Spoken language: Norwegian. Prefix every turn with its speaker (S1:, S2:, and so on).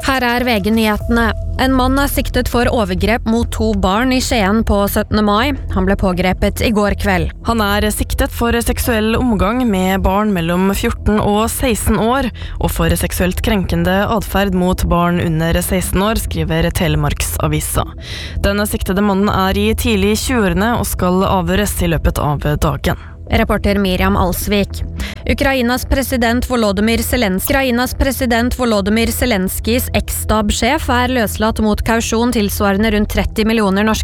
S1: Her VG-nyhetene. En mann siktet for overgrep mot 2 barn i Skien på 17. mai. Han ble pågrepet i går kveld.
S2: Han siktet for seksuell omgang med barn mellom 14 og 16 år, og for seksuelt krenkende adferd mot barn under 16 år, skriver Telemarksavisa. Den siktede mannen i tidlig 20-årene og skal avhøres i løpet av dagen.
S1: Reporter Miriam Alsvik. Ukrainas president Volodymyr Zelenskijs eksstabssjef løslatt mot kausjon tilsvarende rundt 30 millioner norske